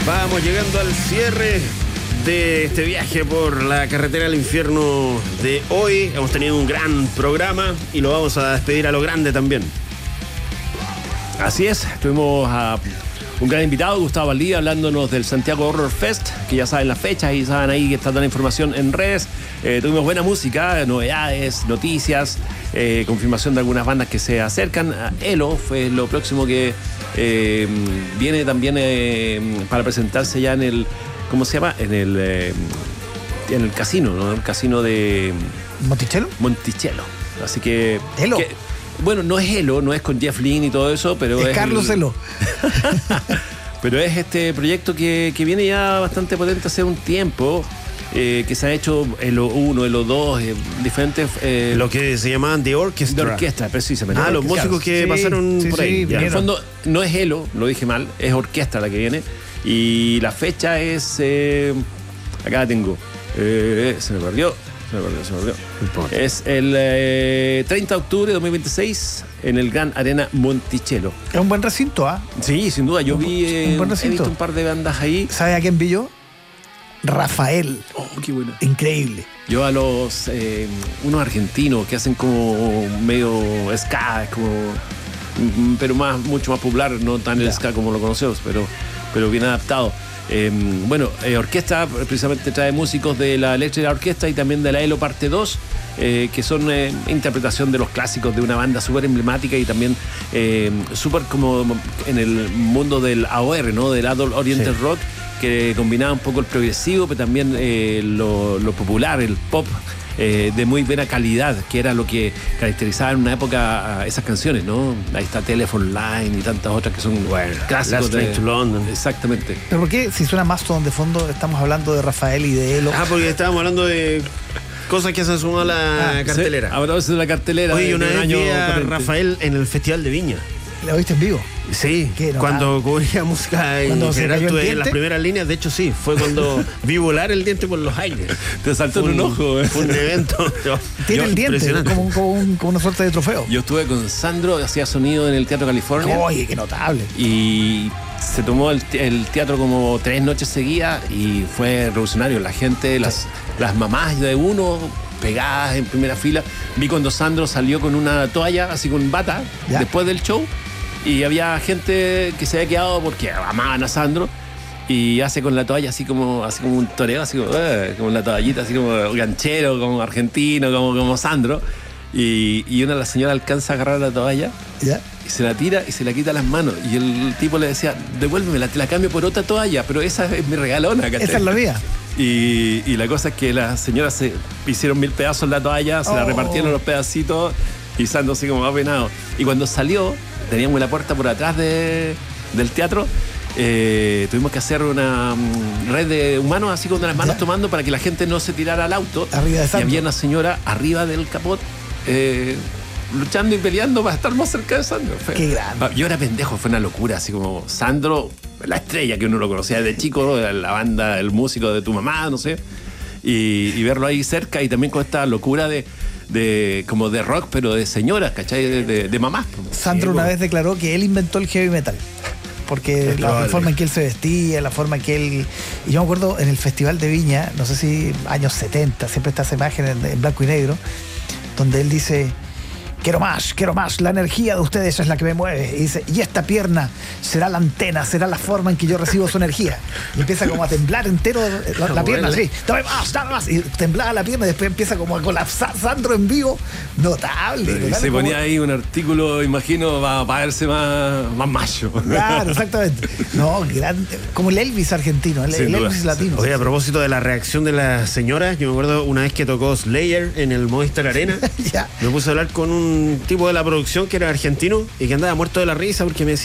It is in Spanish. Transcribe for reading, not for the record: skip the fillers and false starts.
Vamos llegando al cierre de este viaje por la carretera al infierno de hoy. Hemos tenido un gran programa y lo vamos a despedir a lo grande también. Así es, tuvimos a un gran invitado, Gustavo Valdivia, hablándonos del Santiago Horror Fest, que ya saben las fechas y saben ahí que está toda la información en redes. Tuvimos buena música, novedades, noticias, confirmación de algunas bandas que se acercan. Elo fue lo próximo que viene también para presentarse ya en el, ¿cómo se llama? En el casino, ¿no? El casino de ¿Monticello? Monticello. Así que... Elo. Bueno, no es Elo, no es con Jeff Lynne y todo eso, pero es Carlos Elo. Pero es este proyecto que viene ya bastante potente hace un tiempo, que se ha hecho Elo 1, Elo 2, diferentes... lo que se llamaban The Orchestra. De orquesta, precisamente. Los músicos que pasaron por ahí. En el fondo, no es Elo, lo dije mal, es orquesta la que viene. Y la fecha es... acá la tengo. Se me perdió. Es el 30 de octubre de 2026 en el Gran Arena Monticello. Es un buen recinto, ¿ah? Sí, sin duda. Yo he visto un par de bandas ahí. ¿Sabe a quién vi yo? Rafael. Oh, qué bueno. Increíble. Yo a los unos argentinos que hacen como medio ska, como, pero mucho más popular, no tan el ska como lo conocemos, pero bien adaptado. Orquesta precisamente trae músicos de la Electric Orquesta y también de la Elo Parte 2, que son interpretación de los clásicos de una banda súper emblemática y también súper como en el mundo del AOR, ¿no? Del Adult Oriental Rock, que combinaba un poco el progresivo, pero también lo popular, el pop. De muy buena calidad, que era lo que caracterizaba en una época esas canciones, ¿no? Ahí está Telephone Line y tantas otras que son clásicos. Last Train to London. Exactamente. ¿Pero por qué, si suena Mastodon de fondo, estamos hablando de Rafael y de Elo? Porque estábamos hablando de cosas que se han sumado a la cartelera. Sí, ahora de la cartelera. Oye, una vez vi a potente. Rafael en el Festival de Viña. ¿La viste en vivo? Sí, cuando cubría música en general tuve en las primeras líneas. De hecho, sí, fue cuando vi volar el diente por los aires. Te saltó en un ojo. Fue un evento. Tiene el diente como una suerte de trofeo. Yo estuve con Sandro, hacía sonido en el Teatro California. Oye, qué notable. Y se tomó el teatro como 3 noches seguidas y fue revolucionario. La gente, las mamás de uno pegadas en primera fila. Vi cuando Sandro salió con una toalla, así con bata, después del show. Y había gente que se había quedado porque amaban a Sandro y hace con la toalla así como un toreo, así como una toallita, así como ganchero, como argentino, como Sandro. Y una de las señoras alcanza a agarrar la toalla y se la tira y se la quita las manos. Y el tipo le decía, devuélvemela, te la cambio por otra toalla, pero esa es mi regalona. ¿Cachai? Esa es la mía. Y la cosa es que las señoras se hicieron 1000 pedazos la toalla, se la repartieron los pedacitos y Sandro así como apenado. Y cuando salió, teníamos la puerta por atrás del teatro, tuvimos que hacer una red de humanos así con las manos tomando para que la gente no se tirara al auto. Arriba de Sandro. Y había una señora arriba del capot luchando y peleando para estar más cerca de Sandro. Qué grande. Yo era pendejo, fue una locura, así como Sandro, la estrella que uno lo conocía desde chico, la banda, el músico de tu mamá, no sé, y verlo ahí cerca y también con esta locura como de rock, pero de señoras, ¿cachai? De mamás. Sandro una vez declaró que él inventó el heavy metal. Porque la forma en que él se vestía, la forma en que él... Y yo me acuerdo en el Festival de Viña, no sé si años 70, siempre está esa imagen en blanco y negro, donde él dice... Quiero más, la energía de ustedes es la que me mueve. Y dice, y esta pierna será la antena, será la forma en que yo recibo su energía. Y empieza como a temblar entero la pierna, así, dame más. Y temblaba la pierna y después empieza como a colapsar Sandro en vivo. Notable. Y se ponía ahí un artículo, imagino, para verse más macho. Claro, exactamente. No, grande. Como el Elvis argentino, el Elvis latino. Oye, a propósito de la reacción de las señoras, yo me acuerdo una vez que tocó Slayer en el Movistar Arena. Me puse a hablar con un tipo de la producción que era argentino y que andaba muerto de la risa porque me decía